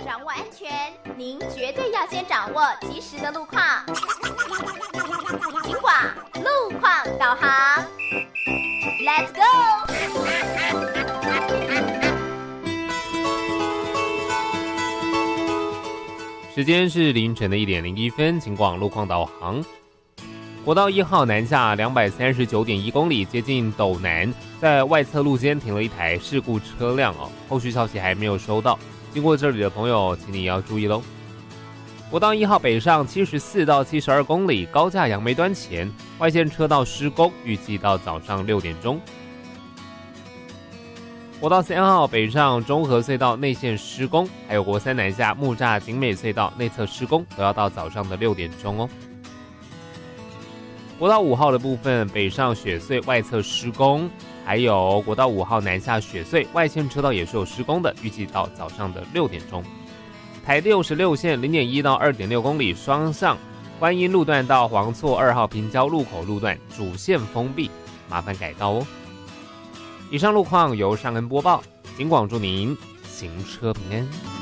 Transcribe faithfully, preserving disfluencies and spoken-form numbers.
掌握安全，您绝对要先掌握及时的路况。警广路况导航 ，Let's go！ 时间是凌晨的一点零一分，警广路况导航。国道一号南下两百三十九点一公里，接近斗南，在外侧路肩停了一台事故车辆哦，后续消息还没有收到。经过这里的朋友，请你要注意喽。国道一号北上七十四到七十二公里，高架杨梅端前外线车道施工，预计到早上六点钟。国道三号北上中和隧道内线施工，还有国三南下木栅景美隧道内侧施工，都要到早上的六点钟哦。国道五号的部分北上雪隧外侧施工，还有国道五号南下雪隧外线车道也是有施工的，预计到早上的六点钟。台六十六线 零点一 到 二点六公里双向观音路段到黄厝二号平交路口路段主线封闭，麻烦改道哦。以上路况由尚恩播报，警广祝您行车平安。